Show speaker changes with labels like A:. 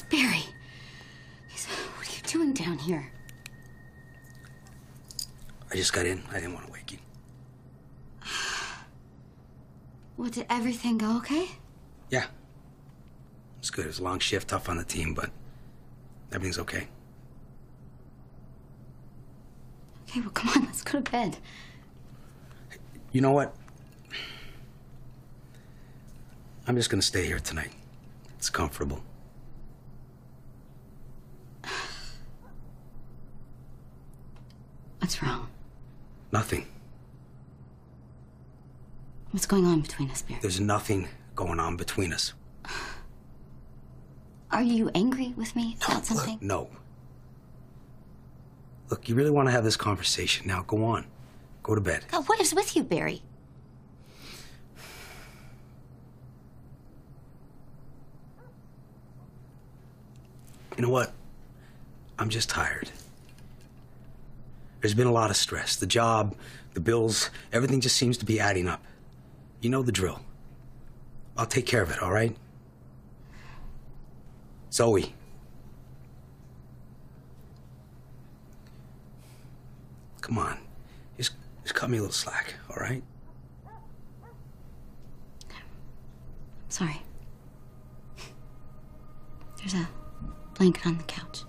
A: Barry. What are you doing down here?
B: I just got in. I didn't want to wake you.
A: What, did everything go okay?
B: Yeah. It's good. It was a long shift, tough on the team, but everything's okay.
A: Okay, well, come on, let's go to bed.
B: You know what? I'm just gonna stay here tonight. It's comfortable.
A: What's wrong?
B: Nothing.
A: What's going on between us, Barry?
B: There's nothing going on between us.
A: Are you angry with me about something?
B: Look, no. Look, you really want to have this conversation. Now, go on. Go to bed.
A: God, what is with you, Barry?
B: You know what? I'm just tired. There's been a lot of stress. The job, the bills, everything just seems to be adding up. You know the drill. I'll take care of it, all right? Zoe. Come on. Just cut me a little slack, all right?
A: Sorry. There's a blanket on the couch.